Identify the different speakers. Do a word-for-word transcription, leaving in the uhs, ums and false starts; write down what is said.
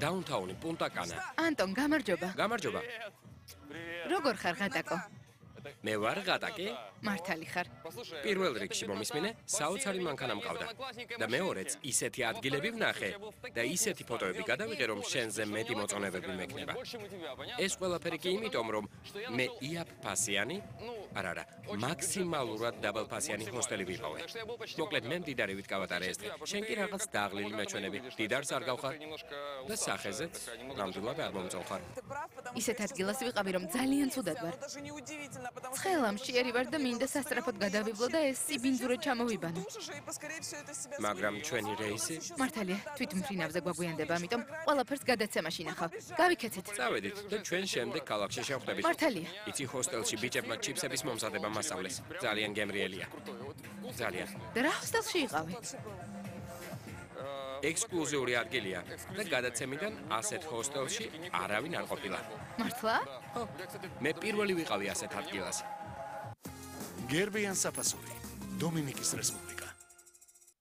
Speaker 1: დაუნთაუნი, პუნტა-კანა.
Speaker 2: ანტონ, გამარჯობა.
Speaker 1: გამარჯობა.
Speaker 2: როგორ ხარ, ღატაკო?
Speaker 1: მე ვარ ღატაკი.
Speaker 2: მართალი ხარ.
Speaker 1: პირველ რიგში მომისმინე, საოცარი მანქანა მყავდა. და მეორეც ისეთი ადგილები ვნახე და ისეთი ფოტოები გადავიღე, რომ შენზე მეტი მოწონებები მექნება. ეს ყველაფერი კი იმიტომ, რომ მე იაფფასიანი, არა არა, მაქსიმალურად დაბალფასიანი ჰოსტელი ვიყავე. მოკლედ მე მდიდარი ვიტკავატარე ეს. შენ კი რაღაც დაღლილი მეჩვენები, მდიდარს არ გავხარ და სახეზეც ნამდვილად არ მომწონხარ.
Speaker 2: ისეთ ადგილას ვიყავი, რომ ძალიან ცუდად ვარ. ცხელა მშიერი ვარ და მინდა სასწრაფოდ გადავივლო და ეს სიბინძურე ჩამოვიბანო.
Speaker 1: მაგრამ ჩვენი რეისი?
Speaker 2: მართალია, თვითმფრინავზე გვაგვიანდება, ამიტომ ყველაფერს გადაცემაში ნახავ. გავიქეცეთ.
Speaker 1: წავედით და ჩვენ შემდეგ ქალაქში შევხვდებით.
Speaker 2: მართალია.
Speaker 1: იცი ჰოსტელში ბიჭებმა ჩიფსების მომზადება მასწავლეს. ძალიან გემრიელია. ძალიან.
Speaker 2: და რა ჰოსტელში იყავი?
Speaker 1: ექსკლუზიური ადგილია და გადაცემიდან ასეთ ჰოსტელში არავინ არ ყოფილა.
Speaker 2: მართლა?
Speaker 1: ხო. მე პირველი ვიყავი ასეთ ადგილას.
Speaker 3: გერბიან საფასური, დომინიკის რესპუბლიკა.